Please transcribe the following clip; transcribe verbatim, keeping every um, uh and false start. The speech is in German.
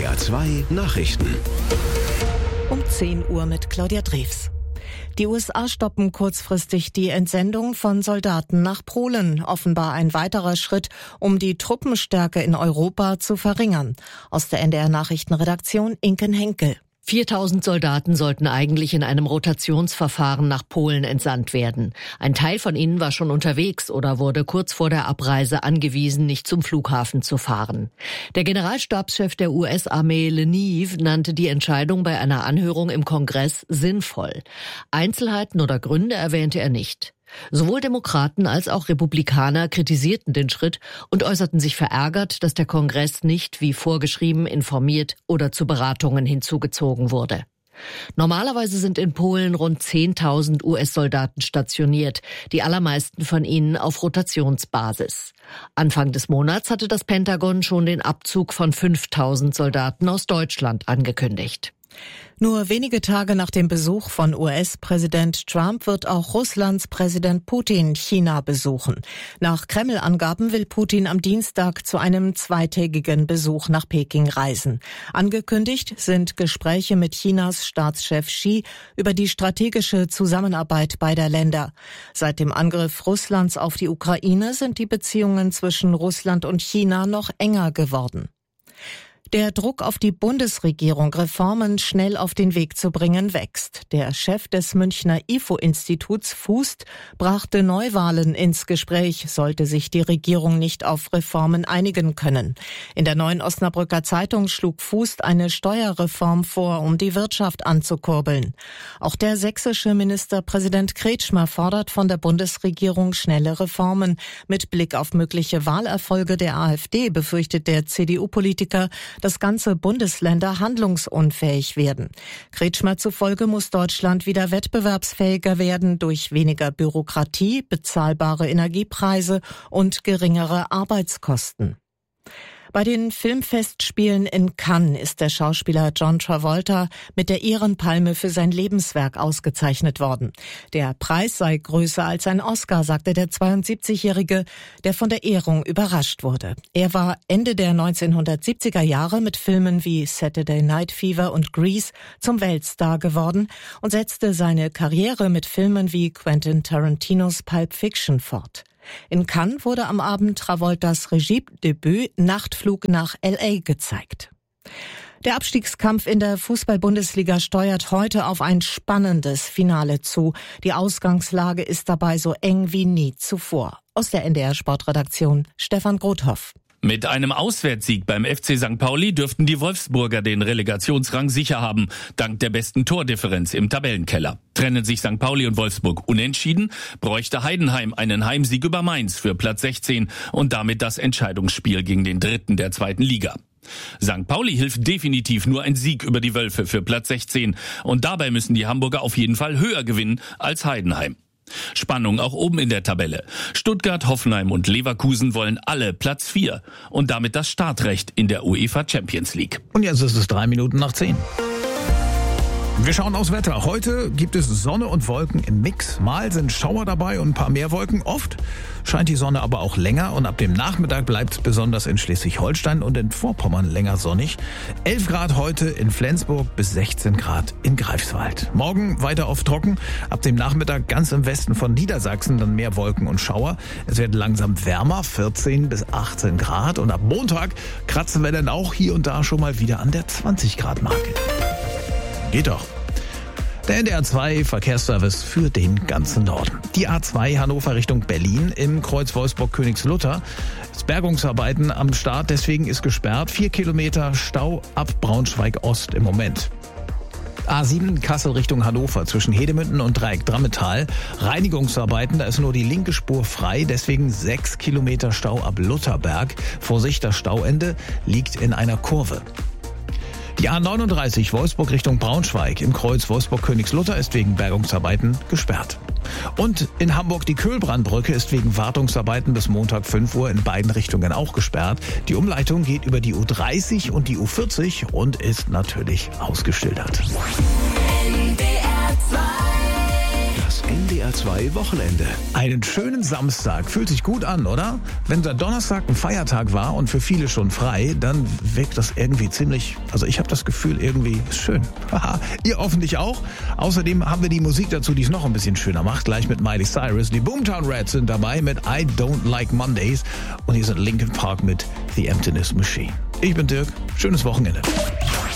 R zwei Nachrichten. Um zehn Uhr mit Claudia Drews. Die U S A stoppen kurzfristig die Entsendung von Soldaten nach Polen. Offenbar ein weiterer Schritt, um die Truppenstärke in Europa zu verringern. Aus der N D R-Nachrichtenredaktion Inken Henkel. viertausend Soldaten sollten eigentlich in einem Rotationsverfahren nach Polen entsandt werden. Ein Teil von ihnen war schon unterwegs oder wurde kurz vor der Abreise angewiesen, nicht zum Flughafen zu fahren. Der Generalstabschef der U S-Armee Leniev nannte die Entscheidung bei einer Anhörung im Kongress sinnvoll. Einzelheiten oder Gründe erwähnte er nicht. Sowohl Demokraten als auch Republikaner kritisierten den Schritt und äußerten sich verärgert, dass der Kongress nicht wie vorgeschrieben informiert oder zu Beratungen hinzugezogen wurde. Normalerweise sind in Polen rund zehntausend U S-Soldaten stationiert, die allermeisten von ihnen auf Rotationsbasis. Anfang des Monats hatte das Pentagon schon den Abzug von fünftausend Soldaten aus Deutschland angekündigt. Nur wenige Tage nach dem Besuch von U S-Präsident Trump wird auch Russlands Präsident Putin China besuchen. Nach Kreml-Angaben will Putin am Dienstag zu einem zweitägigen Besuch nach Peking reisen. Angekündigt sind Gespräche mit Chinas Staatschef Xi über die strategische Zusammenarbeit beider Länder. Seit dem Angriff Russlands auf die Ukraine sind die Beziehungen zwischen Russland und China noch enger geworden. Der Druck auf die Bundesregierung, Reformen schnell auf den Weg zu bringen, wächst. Der Chef des Münchner I F O-Instituts, Fußt, brachte Neuwahlen ins Gespräch, sollte sich die Regierung nicht auf Reformen einigen können. In der Neuen Osnabrücker Zeitung schlug Fußt eine Steuerreform vor, um die Wirtschaft anzukurbeln. Auch der sächsische Ministerpräsident Kretschmer fordert von der Bundesregierung schnelle Reformen. Mit Blick auf mögliche Wahlerfolge der AfD befürchtet der C D U-Politiker, dass ganze Bundesländer handlungsunfähig werden. Kretschmer zufolge muss Deutschland wieder wettbewerbsfähiger werden durch weniger Bürokratie, bezahlbare Energiepreise und geringere Arbeitskosten. Bei den Filmfestspielen in Cannes ist der Schauspieler John Travolta mit der Ehrenpalme für sein Lebenswerk ausgezeichnet worden. Der Preis sei größer als ein Oscar, sagte der zweiundsiebzigjährige, der von der Ehrung überrascht wurde. Er war Ende der neunzehnhundertsiebziger Jahre mit Filmen wie Saturday Night Fever und Grease zum Weltstar geworden und setzte seine Karriere mit Filmen wie Quentin Tarantinos Pulp Fiction fort. In Cannes wurde am Abend Travoltas Regiedebüt Nachtflug nach L A gezeigt. Der Abstiegskampf in der Fußball-Bundesliga steuert heute auf ein spannendes Finale zu. Die Ausgangslage ist dabei so eng wie nie zuvor. Aus der N D R-Sportredaktion Stefan Grothoff. Mit einem Auswärtssieg beim F C Sankt Pauli dürften die Wolfsburger den Relegationsrang sicher haben, dank der besten Tordifferenz im Tabellenkeller. Trennen sich Sankt Pauli und Wolfsburg unentschieden, bräuchte Heidenheim einen Heimsieg über Mainz für Platz sechzehn und damit das Entscheidungsspiel gegen den Dritten der zweiten Liga. Sankt Pauli hilft definitiv nur ein Sieg über die Wölfe für Platz sechzehn und dabei müssen die Hamburger auf jeden Fall höher gewinnen als Heidenheim. Spannung auch oben in der Tabelle. Stuttgart, Hoffenheim und Leverkusen wollen alle Platz vier und damit das Startrecht in der UEFA Champions League. Und jetzt ist es drei Minuten nach zehn. Wir schauen aufs Wetter. Heute gibt es Sonne und Wolken im Mix. Mal sind Schauer dabei und ein paar mehr Wolken. Oft scheint die Sonne aber auch länger und ab dem Nachmittag bleibt es besonders in Schleswig-Holstein und in Vorpommern länger sonnig. elf Grad heute in Flensburg bis sechzehn Grad in Greifswald. Morgen weiter oft trocken. Ab dem Nachmittag ganz im Westen von Niedersachsen dann mehr Wolken und Schauer. Es wird langsam wärmer, vierzehn bis achtzehn Grad. Und ab Montag kratzen wir dann auch hier und da schon mal wieder an der zwanzig Grad Marke. Geht doch. Der N D R zwei Verkehrsservice für den ganzen Norden. Die A zwei Hannover Richtung Berlin im Kreuz Wolfsburg-Königslutter. Bergungsarbeiten am Start, deswegen ist gesperrt. Vier Kilometer Stau ab Braunschweig-Ost im Moment. A sieben Kassel Richtung Hannover zwischen Hedemünden und Dreieck Drammetal. Reinigungsarbeiten, da ist nur die linke Spur frei, deswegen sechs Kilometer Stau ab Lutherberg. Vorsicht, das Stauende liegt in einer Kurve. Die A neununddreißig Wolfsburg Richtung Braunschweig im Kreuz Wolfsburg-Königslutter ist wegen Bergungsarbeiten gesperrt. Und in Hamburg die Köhlbrandbrücke ist wegen Wartungsarbeiten bis Montag fünf Uhr in beiden Richtungen auch gesperrt. Die Umleitung geht über die U dreißig und die U vierzig und ist natürlich ausgeschildert. N D R zwei. Das N D R zwei Wochenende. Einen schönen Samstag. Fühlt sich gut an, oder? Wenn der Donnerstag ein Feiertag war und für viele schon frei, dann wirkt das irgendwie ziemlich, also ich habe das Gefühl, irgendwie ist schön. Haha, ihr hoffentlich auch. Außerdem haben wir die Musik dazu, die es noch ein bisschen schöner macht. Gleich mit Miley Cyrus. Die Boomtown Rats sind dabei mit I Don't Like Mondays. Und hier sind Linkin Park mit The Emptiness Machine. Ich bin Dirk. Schönes Wochenende.